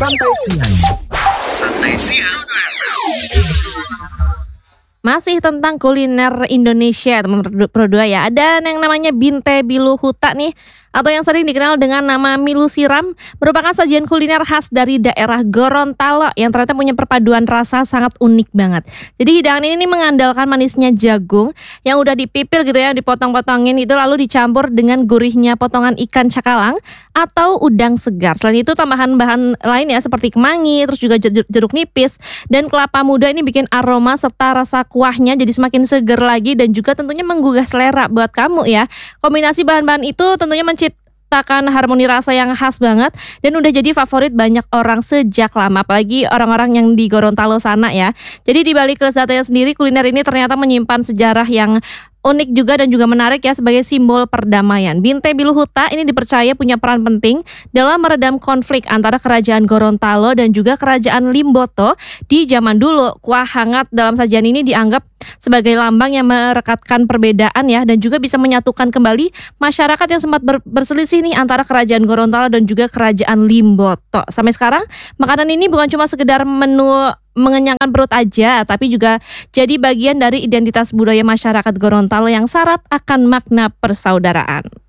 Santai Siang. Santai Siang. Masih tentang kuliner Indonesia teman Pro 2 ya. Ada yang namanya Binte Bilu Huta nih, atau yang sering dikenal dengan nama Milu Siram, merupakan sajian kuliner khas dari daerah Gorontalo yang ternyata punya perpaduan rasa sangat unik banget. Jadi hidangan ini mengandalkan manisnya jagung yang udah dipipil gitu ya, dipotong-potongin itu lalu dicampur dengan gurihnya potongan ikan cakalang atau udang segar. Selain itu tambahan bahan lain ya seperti kemangi, terus juga jeruk nipis dan kelapa muda ini bikin aroma serta rasa kuahnya jadi semakin seger lagi dan juga tentunya menggugah selera buat kamu ya. Kombinasi bahan-bahan itu tentunya menciptakan harmoni rasa yang khas banget dan udah jadi favorit banyak orang sejak lama, apalagi orang-orang yang di Gorontalo sana ya. Jadi di balik kelezatnya sendiri, kuliner ini ternyata menyimpan sejarah yang unik juga dan juga menarik ya sebagai simbol perdamaian. Binte Bilu Huta ini dipercaya punya peran penting dalam meredam konflik antara kerajaan Gorontalo dan juga kerajaan Limboto di zaman dulu. Kuah hangat dalam sajian ini dianggap sebagai lambang yang merekatkan perbedaan ya dan juga bisa menyatukan kembali masyarakat yang sempat berselisih nih antara kerajaan Gorontalo dan juga kerajaan Limboto. Sampai sekarang makanan ini bukan cuma sekedar menu mengenyangkan perut aja, tapi juga jadi bagian dari identitas budaya masyarakat Gorontalo yang syarat akan makna persaudaraan.